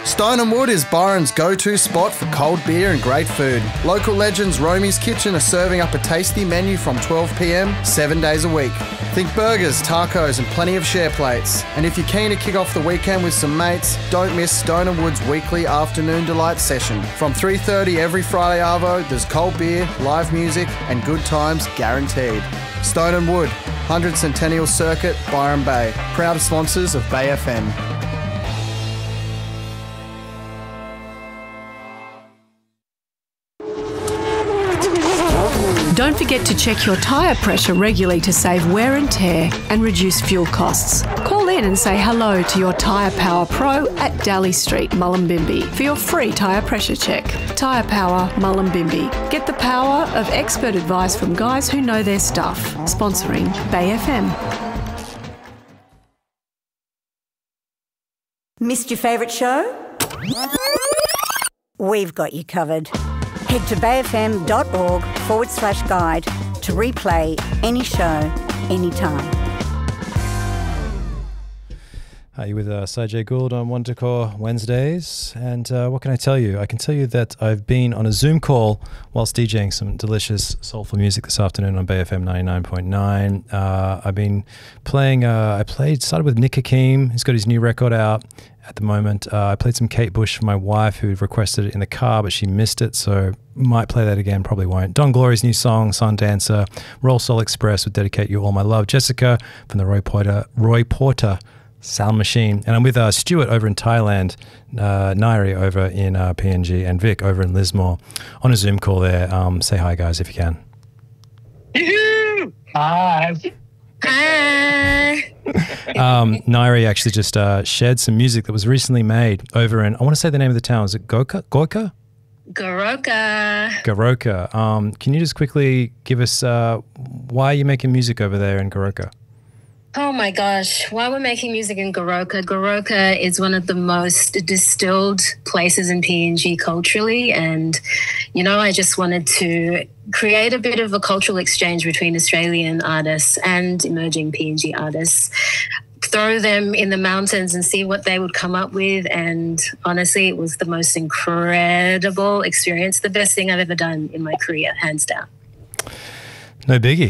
Stone and Wood is Byron's go-to spot for cold beer and great food. Local legends Romy's Kitchen are serving up a tasty menu from 12 p.m, 7 days a week. Think burgers, tacos and plenty of share plates. And if you're keen to kick off the weekend with some mates, don't miss Stone and Wood's weekly afternoon delight session. From 3:30 every Friday arvo, there's cold beer, live music and good times guaranteed. Stone and Wood, 100 Centennial Circuit, Byron Bay. Proud sponsors of Bay FM. Don't forget to check your tyre pressure regularly to save wear and tear and reduce fuel costs. Call in and say hello to your Tyre Power Pro at Daly Street, Mullumbimby for your free tyre pressure check. Tyre Power, Mullumbimby. Get the power of expert advice from guys who know their stuff. Sponsoring Bay FM. Missed your favourite show? We've got you covered. Head to bayfm.org/guide to replay any show, anytime. Are you with Sajay Gould on Wondercore Wednesdays? And what can I tell you? I can tell you that I've been on a Zoom call whilst DJing some delicious soulful music this afternoon on Bay FM 99.9. I've been playing, started with Nick Hakim. He's got his new record out at the moment. I played some Kate Bush for my wife who requested it in the car, but she missed it, so might play that again, probably won't. Don Glory's new song, Sun Dancer. Roll Soul Express would Dedicate You All My Love. Jessica from the Roy Porter Sound Machine. And I'm with Stuart over in Thailand, Nairi over in PNG, and Vic over in Lismore on a Zoom call there. Say hi, guys, if you can. Hi. Nairi actually just shared some music that was recently made over in, I want to say the name of the town. Is it Gorka? Goroka. Goroka. Can you just quickly give us why you're making music over there in Goroka? Oh my gosh, why we're making music in Goroka. Goroka is one of the most distilled places in PNG culturally, and I just wanted to create a bit of a cultural exchange between Australian artists and emerging PNG artists, throw them in the mountains and see what they would come up with. And honestly, it was the most incredible experience, the best thing I've ever done in my career, hands down. No biggie.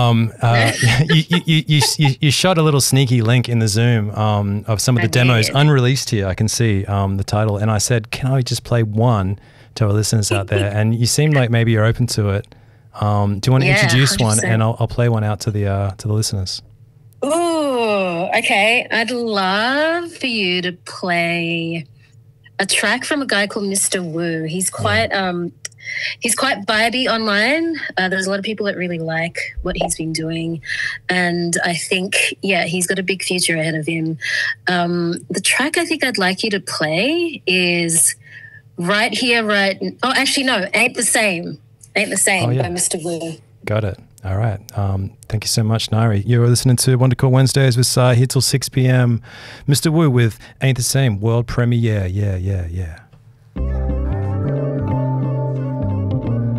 You shot a little sneaky link in the Zoom of some of the demos unreleased here. I can see the title, and I said, "Can I just play one to our listeners out there?" And you seemed like maybe you're open to it. Do you want to introduce 100%. One, and I'll play one out to the listeners? Ooh, okay. I'd love for you to play a track from a guy called Mr. Wu. He's quite He's quite vibey online. There's a lot of people that really like what he's been doing. And I think, he's got a big future ahead of him. The track I think I'd like you to play is Right Here, Right... Oh, actually, no, Ain't the Same. Ain't the Same by Mr. Wu. Got it. All right. Thank you so much, Nairi. You're listening to Wondercore Wednesdays with Sai here till 6 p.m. Mr. Wu with Ain't the Same, world premiere. Yeah.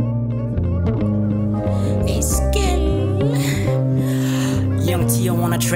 Young T, I wanna